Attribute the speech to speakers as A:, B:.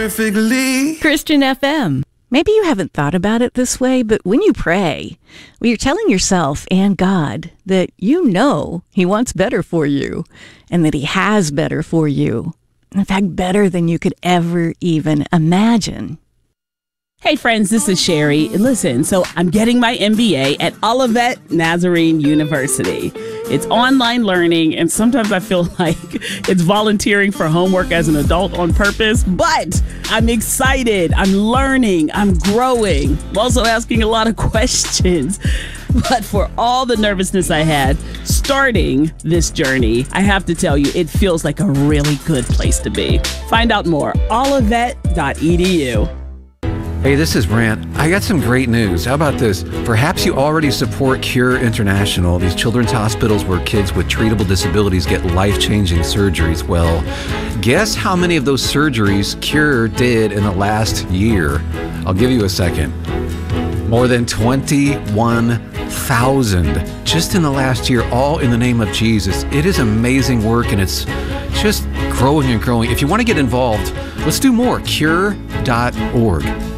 A: perfectly.
B: Christian FM. Maybe you haven't thought about it this way, but when you pray, well, you're telling yourself and God that you know He wants better for you and that He has better for you. In fact, better than you could ever even imagine.
C: Hey friends, this is Sherry. Listen, so I'm getting my MBA at Olivet Nazarene University. It's online learning, and sometimes I feel like it's volunteering for homework as an adult on purpose, but I'm excited. I'm learning. I'm growing. I'm also asking a lot of questions. But for all the nervousness I had starting this journey, I have to tell you, it feels like a really good place to be. Find out more, olivet.edu.
D: Hey, this is Brant. I got some great news. How about this? Perhaps you already support Cure International, these children's hospitals where kids with treatable disabilities get life-changing surgeries. Well, guess how many of those surgeries Cure did in the last year? I'll give you a second. More than 21,000 just in the last year, all in the name of Jesus. It is amazing work, and it's just growing and growing. If you want to get involved, let's do more. Cure.org.